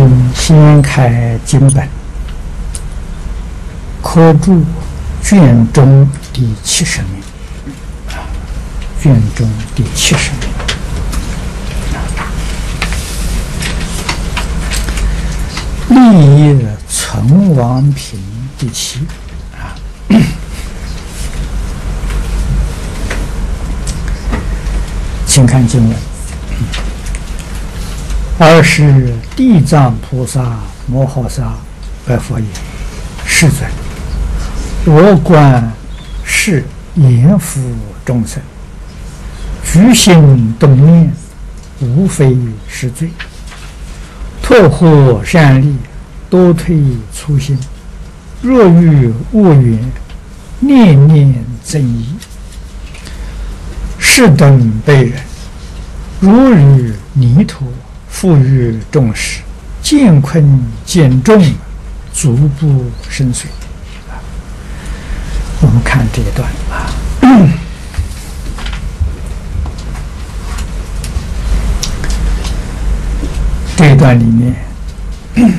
请先开经本，科注卷中第70名。卷中第70名。立业存亡品第7。请看经文。尔时地藏菩萨摩诃萨白佛言：世尊，我观是言福众生，居心动念，无非是罪。拓获善利，多退粗心。若遇恶缘，念念增益。是等辈人，如于泥土，富于众时，见困见重，足不深邃。我们看这一段这一段里面